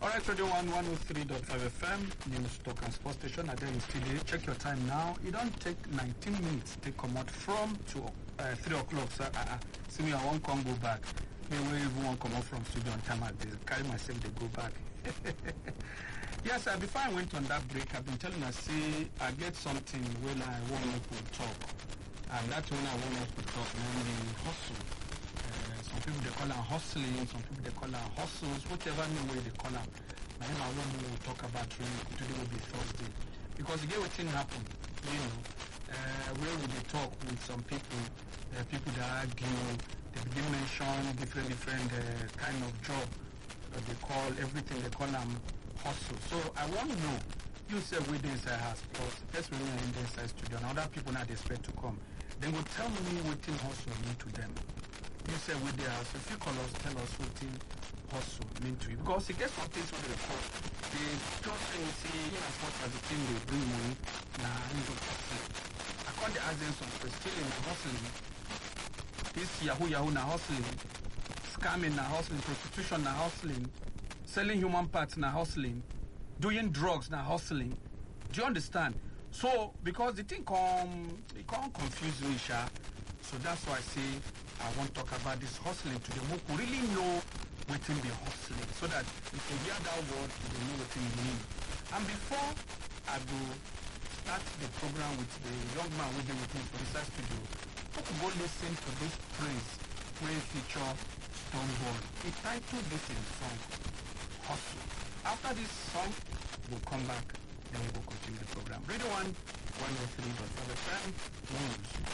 Alright, Radio 1 103.5 FM, News Talk and Sports Station. At the studio, check your time now. It don't take 19 minutes to come out from 3 o'clock. So, see me, I won't come go back. Maybe we won't come out from studio on time. I carry myself, they go back. Yes, before I went on that break, I've been telling us, see, I get something when I want to talk. And that's when I want to talk, mainly hustle. Some people they call it hustling, some people they call it hustles, whatever new way they call it. My name I want to talk about today will be Thursday. Because you get what thing happen, you know, where we they talk with some people, people that argue, they begin mention different kind of job that they call everything they call them hustle. So I want to know, you say we the inside house plus that's when you're in the inside studio and other people not expect to come. They will tell me what thing hustle mean to them. You say with the house, if you call us, tell us what thing hustle mean to you. Because it gets some things what they call. They just say, as much as the thing they bring money, you don't hustle. I can't ask them some stealing and hustling. This Yahoo na hustling. Scamming na hustling. Prostitution na hustling. Selling human parts na hustling. Doing drugs na hustling. Do you understand? So, because the thing it can't confuse you, Isha. So that's why I say I want to talk about this hustling to them who really know what in be hustling. So that if you hear that word, they know what it means. And before I go start the program with the young man with the Producer Studio, I could go listen to this praise where feature Stonebwoy. He titled this in song, Hustle. After this song, we'll come back, then we will continue the program. Radio 1 103.5 FM News.